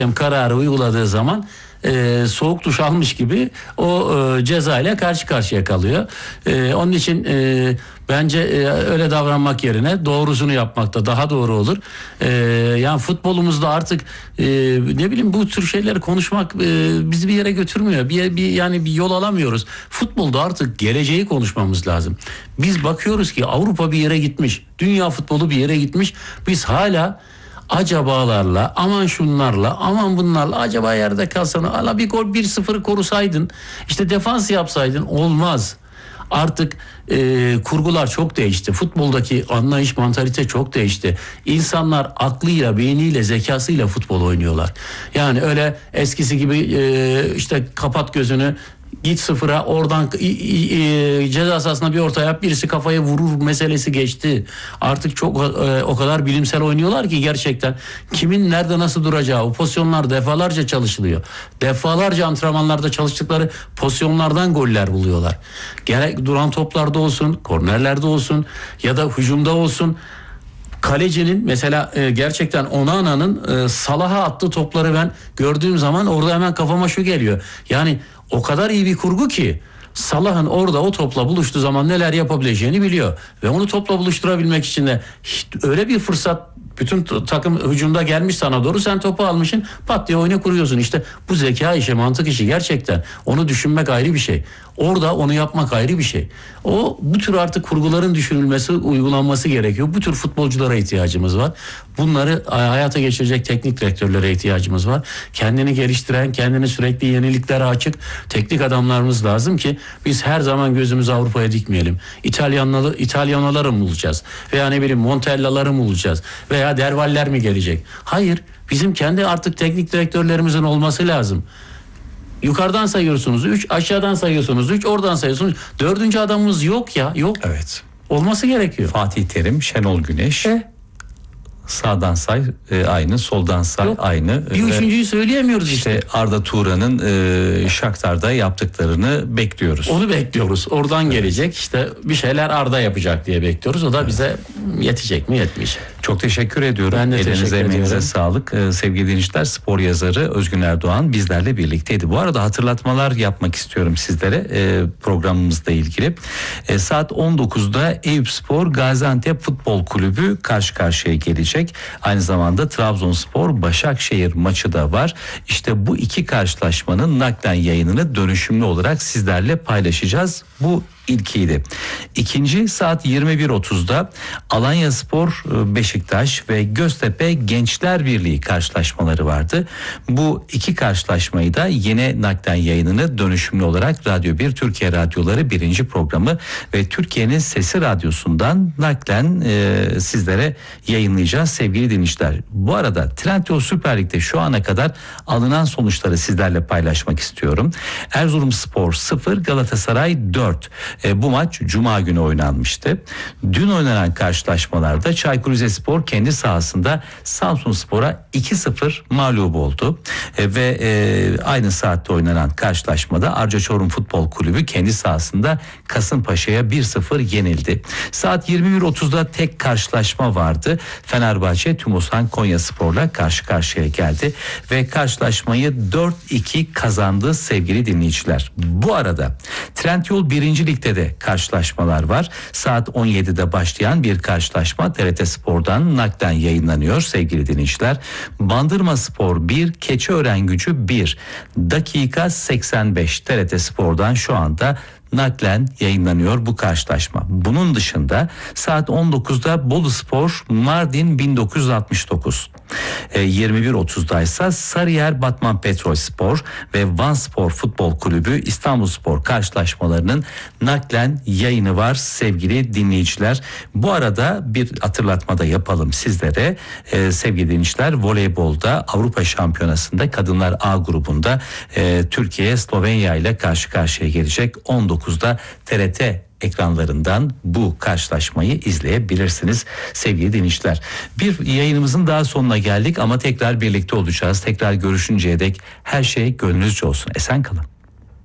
kararı uyguladığı zaman soğuk duş almış gibi o ceza ile karşı karşıya kalıyor. Onun için bence öyle davranmak yerine doğrusunu yapmak da daha doğru olur. Yani futbolumuzda artık ne bileyim bu tür şeyleri konuşmak bizi bir yere götürmüyor. Yani bir yol alamıyoruz. Futbolda artık geleceği konuşmamız lazım. Biz bakıyoruz ki Avrupa bir yere gitmiş. Dünya futbolu bir yere gitmiş. Biz hala acabalarla, aman şunlarla, aman bunlarla, acaba yerde kalsan, ala bir gol 1-0'ı korusaydın, işte defans yapsaydın, olmaz. Artık kurgular çok değişti. Futboldaki anlayış, mantalite çok değişti. İnsanlar aklıyla, beyniyle, zekasıyla futbol oynuyorlar. Yani öyle eskisi gibi işte kapat gözünü, git sıfıra, oradan ceza sahasına bir orta yap, birisi kafaya vurur meselesi geçti. Artık çok o kadar bilimsel oynuyorlar ki gerçekten kimin nerede nasıl duracağı, o pozisyonlar defalarca çalışılıyor. Defalarca antrenmanlarda çalıştıkları pozisyonlardan goller buluyorlar. Gerek duran toplarda olsun, kornerlerde olsun ya da hücumda olsun. Kalecinin mesela gerçekten Onana'nın Salah'a attığı topları ben gördüğüm zaman orada hemen kafama şu geliyor. Yani o kadar iyi bir kurgu ki Salah'ın orada o topla buluştuğu zaman neler yapabileceğini biliyor. Ve onu topla buluşturabilmek için de öyle bir fırsat, bütün takım hücumda gelmiş sana doğru, sen topu almışsın, pat diye oyunu kuruyorsun. İşte bu zeka işi, mantık işi gerçekten. Onu düşünmek ayrı bir şey. Orada onu yapmak ayrı bir şey. Bu tür artık kurguların düşünülmesi, uygulanması gerekiyor. Bu tür futbolculara ihtiyacımız var. Bunları hayata geçirecek teknik direktörlere ihtiyacımız var. Kendini geliştiren, kendini sürekli yeniliklere açık teknik adamlarımız lazım ki biz her zaman gözümüzü Avrupa'ya dikmeyelim. İtalyanları mı bulacağız? Veya ne bileyim Montella'ları mı bulacağız? Veya Dervaller mi gelecek? Hayır. Bizim kendi artık teknik direktörlerimizin olması lazım. Yukarıdan sayıyorsunuz 3, aşağıdan sayıyorsunuz 3, oradan sayıyorsunuz. 4. adamımız yok ya, yok. Evet. Olması gerekiyor. Fatih Terim, Şenol Güneş. Sağdan say aynı, soldan say yok, aynı. Bir üçüncüyü söyleyemiyoruz işte. Arda Turan'ın Shakhtar'da yaptıklarını bekliyoruz. Onu bekliyoruz. Oradan gelecek işte bir şeyler Arda yapacak diye bekliyoruz. O da bize yetecek mi, yetmeyecek. Çok teşekkür ediyorum. Ben de Elinize, emeğinize sağlık. Sevgili dinleyiciler, spor yazarı Özgün Erdoğan bizlerle birlikteydi. Bu arada hatırlatmalar yapmak istiyorum sizlere programımızla ilgili. Saat 19'da Eyüpspor Gaziantep Futbol Kulübü karşı karşıya gelecek. Aynı zamanda Trabzonspor Başakşehir maçı da var. İşte bu iki karşılaşmanın naklen yayınını dönüşümlü olarak sizlerle paylaşacağız. Bu ilkiydi. İkinci saat 21.30'da Alanyaspor Beşiktaş ve Göztepe Gençler Birliği karşılaşmaları vardı. Bu iki karşılaşmayı da yine naklen yayınını dönüşümlü olarak Radyo 1 Türkiye Radyoları 1. programı ve Türkiye'nin Sesi Radyosu'ndan naklen sizlere yayınlayacağız sevgili dinleyiciler. Bu arada Trendyol Süper Lig'de şu ana kadar alınan sonuçları sizlerle paylaşmak istiyorum. Erzurumspor 0, Galatasaray 4. Bu maç Cuma günü oynanmıştı. Dün oynanan karşılaşmalarda Çaykur Rizespor kendi sahasında Samsunspor'a 2-0 mağlup oldu. Ve aynı saatte oynanan karşılaşmada Arca Çorum Futbol Kulübü kendi sahasında Kasımpaşa'ya 1-0 yenildi. Saat 21.30'da tek karşılaşma vardı. Fenerbahçe Tümosan Konyaspor'la karşı karşıya geldi ve karşılaşmayı 4-2 kazandı sevgili dinleyiciler. Bu arada Trendyol 1. Lig'de de karşılaşmalar var. Saat 17'de başlayan bir karşılaşma TRT Spor'dan naklen yayınlanıyor sevgili dinleyiciler. Bandırmaspor 1, Keçiören-Gücü 1. Dakika 85 TRT Spor'dan şu anda naklen yayınlanıyor bu karşılaşma. Bunun dışında saat 19'da Boluspor Mardin 1969. 21.30'da ise Sarıyer Batman Petrolspor ve Vanspor Futbol Kulübü İstanbulspor karşılaşmalarının naklen yayını var sevgili dinleyiciler. Bu arada bir hatırlatma da yapalım sizlere. Sevgili dinleyiciler, voleybolda Avrupa Şampiyonası'nda kadınlar A grubunda Türkiye Slovenya ile karşı karşıya gelecek. 19'da TRT ekranlarından bu karşılaşmayı izleyebilirsiniz sevgili dinleyiciler. Bir yayınımızın daha sonuna geldik ama tekrar birlikte olacağız. Tekrar görüşünceye dek her şey gönlünüzce olsun. Esen kalın.